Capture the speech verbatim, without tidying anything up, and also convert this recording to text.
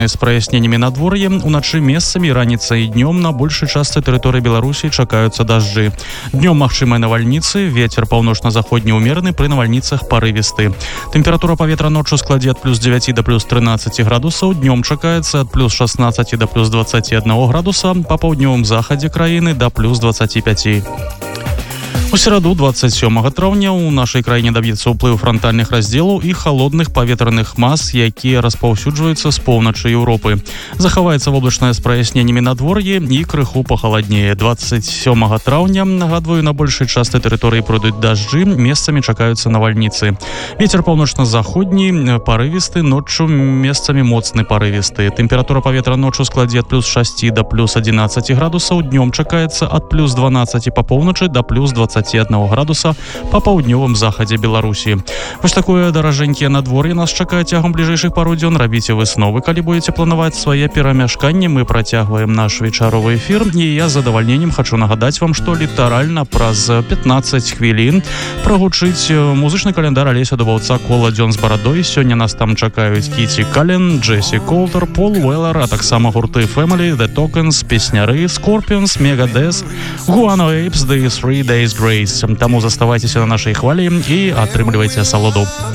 С прояснениями надвор'я уначы месцамі, раніцай і днём на большай частцы тэрыторыі Беларусі чакаюцца дажджы. Днём магчымыя навальніцы, вецер паўночна-заходні ўмераны, пры навальніцах парывісты. Тэмпература паветра ноччу складзе ад плюс дзевяці да плюс трынаццаці градусаў, днём чакаецца ад плюс шаснаццаці да плюс дваццаці аднаго градуса, па паўднёвым захадзе краіны да плюс дваццаці пяці. У сераду двадцать сёмага траўня ў нашай краіне даб'ецца ўплыў франтальных раздзелаў і халодных паветраных мас, якія распаўсюджваюцца з поўначы Еўропы. Захаваецца воблачнае з праясненнямі надвор'е і крыху пахаладнее. двадцать сёмага траўня, нагадваю, на большай частцы тэрыторыі пройдуць дажджы, месцамі чакаюцца навальніцы. Вецер паўночна-заходні парывісты, ноччу месцамі моцны парывісты. Тэмпература паветра ноччу складзе ад плюс шасці да плюс адзінаццаці градусаў, днём чакаецца ад плюс дванаццаці па поўначы да плюс дваццаці аднаго градуса па паўднёвым захадзе Беларусі. Вось такое даражэнькія надвор'е нас чакае цягам бліжэйшых пару дзён. Рабіце высновы, калі будете планаваць свае перамяшканні. Мы працягваем наш вечаровы эфір, і я з задавальненнем хочу нагадаць вам, што літаральна праз пятнаццаць хвілін прагучыць музычны календар Алеся Дубаўца «Кола дзён з барадой». Сёння нас там чакаюць Кіці Кален, Джесі Колтер, Пол Уэллер, а таксама гурты Family, The Tokens, песняры, Scorpions, Megadeth, Guano Apes, The Three Days Grace. Таму заставайцеся на нашай хвалі і атрымлівайце асалоду.